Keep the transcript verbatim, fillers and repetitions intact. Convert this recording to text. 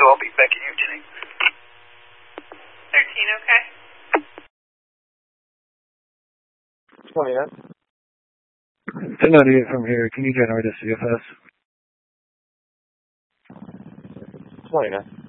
so I'll be back at you, Jenny. thirteen, okay. twenty-nine. ten ninety-eight from here. Can you generate a C F S? twenty-nine.